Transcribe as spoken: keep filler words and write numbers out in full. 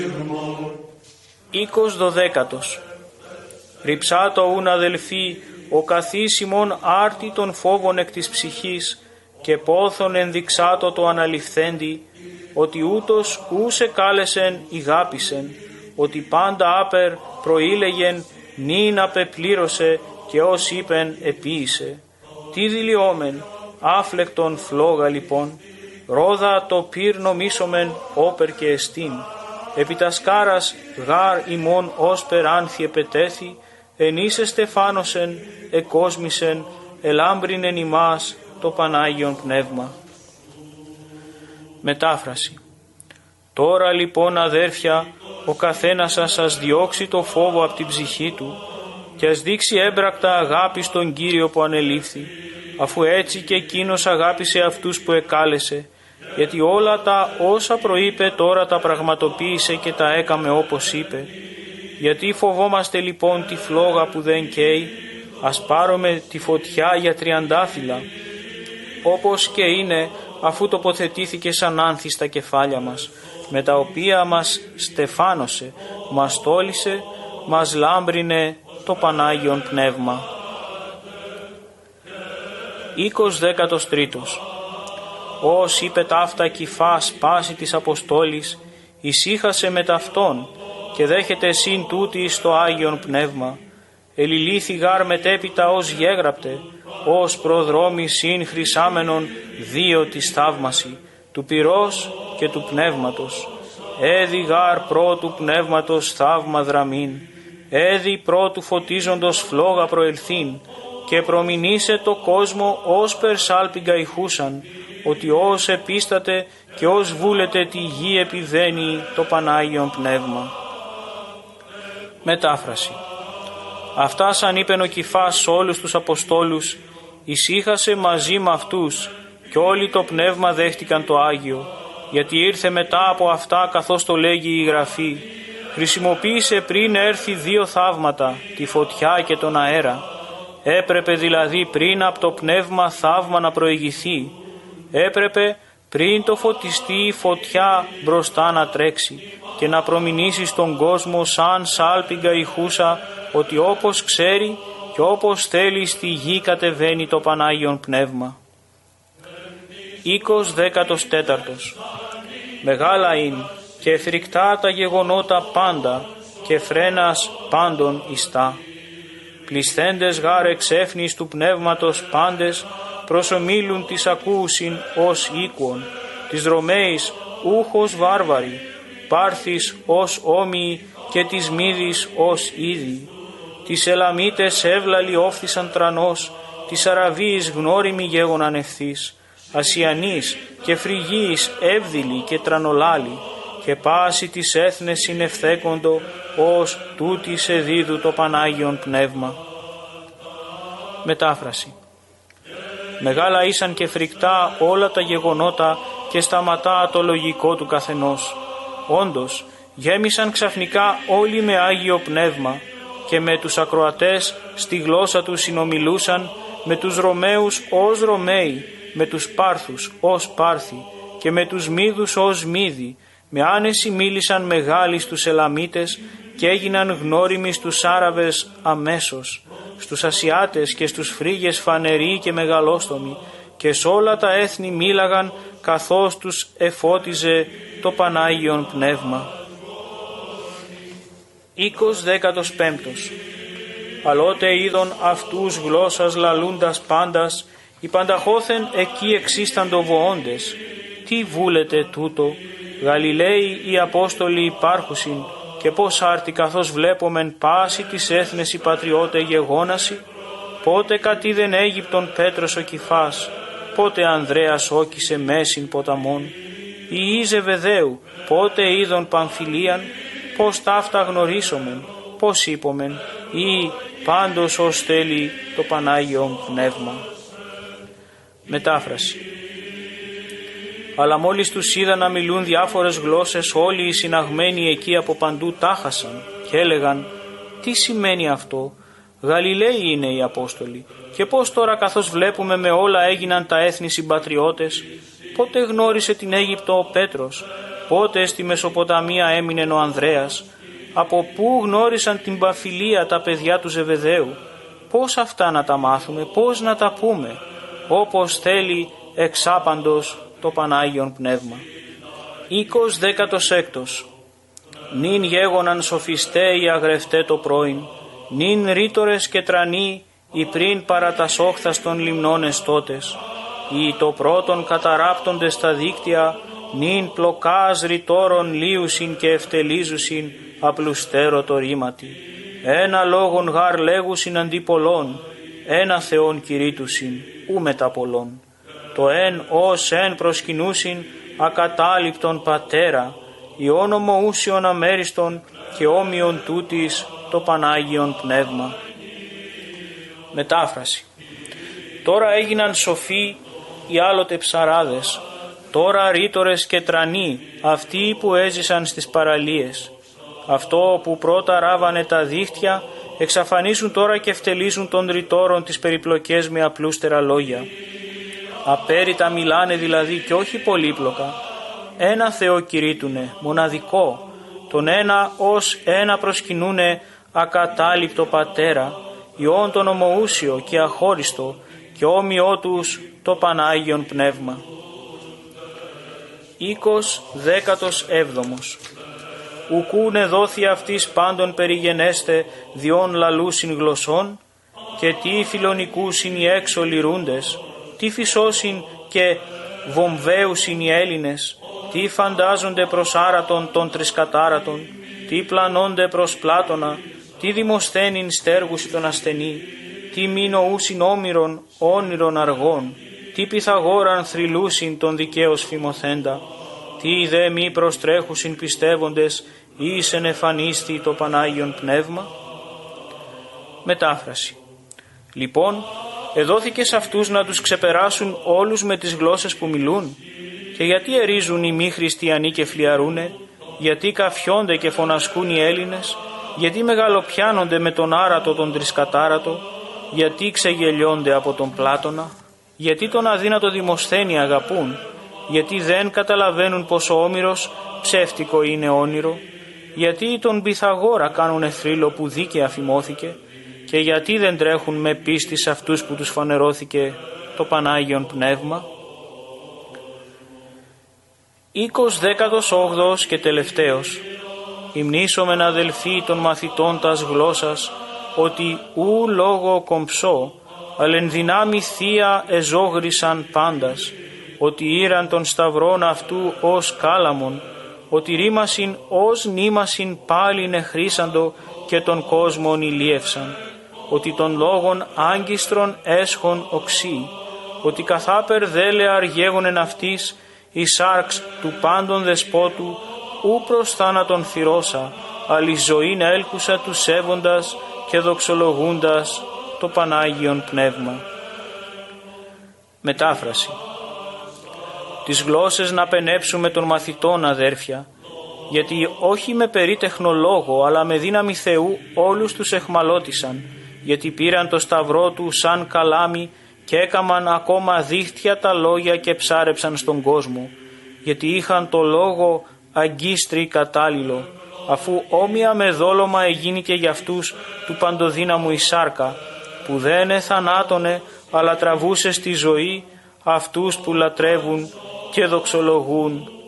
Οίκος δωδέκατος. Ριψάτο ούν αδελφοί, ο καθής ημών άρτη των φόβων εκ της ψυχής και πόθον ενδειξάτο το αναληφθέντη, ότι ούτως ούσε κάλεσεν ηγάπησεν, ότι πάντα άπερ προήλεγεν νυν απεπλήρωσε και ως είπεν επίησε. Τι δηλιόμεν, άφλεκτον φλόγα λοιπόν, ρόδα το πυρ νομίσομεν όπερ και εστίν. Επί τα σκάρας γάρ ημών όσπερ άνθη επετέθη, εν είσαι στεφάνωσεν, εκόσμησεν, ελάμπρινεν ημάς το Πανάγιον Πνεύμα. Μετάφραση. Τώρα λοιπόν αδέρφια, ο καθένας σας σας διώξει το φόβο από την ψυχή του και ας δείξει έμπρακτα αγάπη στον Κύριο που ανελήφθη, αφού έτσι και εκείνος αγάπησε αυτούς που εκάλεσε, γιατί όλα τα όσα προείπε τώρα τα πραγματοποίησε και τα έκαμε όπως είπε. Γιατί φοβόμαστε λοιπόν τη φλόγα που δεν καίει, ας πάρουμε τη φωτιά για τριαντάφυλλα, όπως και είναι αφού τοποθετήθηκε σαν άνθη στα κεφάλια μας, με τα οποία μας στεφάνωσε, μας τόλισε, μας λάμπρινε το Πανάγιον Πνεύμα. Οίκος δέκατος τρίτος. Ως είπε ταύτα κυφά σπάση της Αποστόλης, ησύχασε με ταυτόν και δέχεται συν τούτη στο Άγιον Πνεύμα. Ελιλήθη γάρ μετέπειτα ως γέγραπτε, ως προδρόμοι συν χρυσάμενον δύο της θαύμαση, του πυρός και του πνεύματος. Έδι γάρ πρώτου πνεύματος θαύμα δραμήν, έδι πρώτου φωτίζοντος φλόγα προελθήν, και προμηνήσε το κόσμο ως περσάλπιγγα ηχούσαν, ότι ως επίσταται και ως βούλεται τη γη επιδένει το Πανάγιον Πνεύμα. Μετάφραση. Αυτά σαν είπεν ο Κηφάς σ' όλους τους Αποστόλους, ησύχασε μαζί με αυτούς και όλοι το Πνεύμα δέχτηκαν το Άγιο, γιατί ήρθε μετά από αυτά καθώς το λέγει η Γραφή. Χρησιμοποίησε πριν έρθει δύο θαύματα, τη φωτιά και τον αέρα. Έπρεπε δηλαδή πριν από το Πνεύμα θαύμα να προηγηθεί. Έπρεπε πριν το φωτιστεί η φωτιά μπροστά να τρέξει και να προμηνήσει στον κόσμο σαν σάλπιγγα ηχούσα, ότι όπως ξέρει και όπως θέλει στη γη κατεβαίνει το Πανάγιον Πνεύμα. Οίκος δέκατος τέταρτος. Μεγάλα είναι και φρικτά τα γεγονότα πάντα και φρένας πάντων ιστά. Πλησθέντες γάρ εξέφνης του πνεύματος πάντες προσομίλουν της ακούουσιν ως οίκουον, της Ρωμαίης ούχος βάρβαροι, Πάρθης ως όμοιοι και της Μύδης ως ήδη. Τις Ελαμίτες εύλαλοι όφθησαν τρανός, της Αραβίης γνώριμοι γέγοναν ευθύς, Ασιανής και Φρυγίης εύδηλοι και τρανολάλοι, και πάση της έθνες συνευθέκοντο ως τούτη σε δίδου το Πανάγιον Πνεύμα. Μετάφραση. Μεγάλα ήσαν και φρικτά όλα τα γεγονότα και σταματά το λογικό του καθενός. Όντως, γέμισαν ξαφνικά όλοι με Άγιο Πνεύμα και με τους ακροατές στη γλώσσα τους συνομιλούσαν, με τους Ρωμαίους ως Ρωμαίοι, με τους Πάρθους ως Πάρθοι και με τους Μύδους ως Μύδοι. Με άνεση μίλησαν μεγάλοι στους Ελαμίτες και έγιναν γνώριμοι στους Άραβες αμέσως, στους Ασιάτες και στους Φρύγες φανεροί και μεγαλόστομοι, και σ' όλα τα έθνη μίλαγαν καθώς τους εφώτιζε το Πανάγιον Πνεύμα. Οίκος δέκατος πέμπτος. Αλότε είδον αυτούς γλώσσας λαλούντας πάντας, οι πανταχώθεν εκεί εξίσταντο βοώντες. Τι βούλετε τούτο, Γαλιλαίοι οι Απόστολοι υπάρχουσιν, και πώς άρτη καθώς βλέπομεν πάση της έθνες οι πατριώτε γεγόναση, πότε κατήδεν Αίγυπτον Πέτρος ο Κηφάς, πότε Ανδρέας όκησε μέσιν ποταμών, ή Ιζε Βεδαίου, πότε είδον Παμφιλίαν, πώς ταύτα γνωρίσομεν, πώς είπομεν, ή πάντως ως θέλει το Πανάγιον Πνεύμα. Μετάφραση. Αλλά μόλις τους είδα να μιλούν διάφορες γλώσσες, όλοι οι συναγμένοι εκεί από παντού τάχασαν και έλεγαν, τι σημαίνει αυτό, Γαλιλαίοι είναι οι Απόστολοι, και πώς τώρα καθώς βλέπουμε με όλα έγιναν τα έθνη συμπατριώτες, πότε γνώρισε την Αίγυπτο ο Πέτρος, πότε στη Μεσοποταμία έμεινε ο Ανδρέας, από πού γνώρισαν την Παφιλία τα παιδιά του Ζεβεδαίου, πώς αυτά να τα μάθουμε, πώς να τα πούμε, όπως θέλει εξάπαντος το Πανάγιον Πνεύμα. Οίκος δέκατος έκτος. Νυν γέγοναν σοφιστέ οι αγρευτέ το πρώην, νυν ρήτορες και τρανοί οι πριν παρά τας όχθας των λιμνών εστώτες, οι το πρώτον καταράπτοντες στα δίκτυα, νυν πλοκάς ρητόρων λίουσιν και ευτελίζουσιν απλουστέρο το ρήματι. Ένα λόγον γάρ λέγουσιν αντί πολλών, ένα Θεόν κηρύττουσιν, ου μετα πολλών. Το εν ως εν προσκυνούσιν ακατάληπτον πατέρα, η όνομο ούσιον αμέριστον και όμοιον τούτης το Πανάγιον Πνεύμα. Μετάφραση. Τώρα έγιναν σοφοί οι άλλοτε ψαράδες, τώρα ρήτορες και τρανοί αυτοί που έζησαν στις παραλίες. Αυτό που πρώτα ράβανε τα δίχτυα εξαφανίζουν τώρα και ευτελίζουν των ρητόρων τις περιπλοκές με απλούστερα λόγια. Απέριτα μιλάνε δηλαδή και όχι πολύπλοκα. Ένα Θεό κηρύττουνε, μοναδικό, τον ένα ως ένα προσκυνούνε ακατάληπτο Πατέρα, Υιόν τον ομοούσιο και αχώριστο και όμοιό τους το Πανάγιον Πνεύμα. Οίκος δέκατος έβδομος. Ουκούνε δόθη αυτής πάντων περιγενέστε διόν λαλούσιν γλωσσών, και τι φιλονικούσιν οι έξω λυρούντες, τι φυσώσιν και βομβαίουσιν οι Έλληνες, τι φαντάζονται προς άρατον των τρισκατάρατων, τι πλανώνται προς Πλάτωνα, τι δημοσθένην στέργουσι τον ασθενή, τι μη νοούσιν όμηρον όνειρον αργών, τι Πυθαγόραν θρυλούσιν τον δικαίως φημωθέντα, τι δε μη προστρέχουσιν πιστεύοντες ήσεν εφανίστη το Πανάγιον Πνεύμα. Μετάφραση. Λοιπόν, εδόθηκε σε αυτούς να τους ξεπεράσουν όλους με τις γλώσσες που μιλούν, και γιατί ερίζουν οι μη χριστιανοί και φλιαρούνε, γιατί καφιόνται και φωνασκούν οι Έλληνες, γιατί μεγαλοπιάνονται με τον άρατο τον τρισκατάρατο, γιατί ξεγελιώνται από τον Πλάτωνα, γιατί τον αδύνατο Δημοσθένη αγαπούν, γιατί δεν καταλαβαίνουν πως ο Όμηρος ψεύτικο είναι όνειρο, γιατί τον Πυθαγόρα κάνουνε θρύλο που δίκαια φημώθηκε, και γιατί δεν τρέχουν με πίστη σε αυτούς που τους φανερώθηκε το Πανάγιον Πνεύμα. Οίκος δέκατος όγδοος και τελευταίος. Υμνήσομεν αδελφοί των μαθητών τας γλώσσας, ότι ου λόγο κομψό, αλλά εν δυνάμει θεία εζόγρισαν πάντας, ότι ήραν των σταυρών αυτού ως κάλαμον, ότι ρήμασιν ως νήμασιν πάλιν εχρήσαντο και τον κόσμον ηλίευσαν, ότι τον λόγον άγκιστρον έσχον οξύ, ότι καθάπερ δέλε αργέγονεν αυτής η σάρξ του πάντων δεσπότου, ου προς θάνατον θυρώσα, αλλη ζωήν έλκουσα του σέβοντας και δοξολογούντας το Πανάγιον Πνεύμα. Μετάφραση. Τις γλώσσες να πενέψουμε των μαθητών, αδέρφια, γιατί όχι με περίτεχνο λόγο αλλά με δύναμη Θεού όλους τους εχμαλώτησαν, γιατί πήραν το σταυρό του σαν καλάμι και έκαμαν ακόμα δίχτυα τα λόγια και ψάρεψαν στον κόσμο, γιατί είχαν το λόγο αγκίστρι κατάλληλο, αφού όμοια με δόλωμα εγίνηκε για αυτούς του παντοδύναμου η σάρκα, που δεν εθανάτωνε αλλά τραβούσε στη ζωή αυτούς που λατρεύουν και δοξολογούν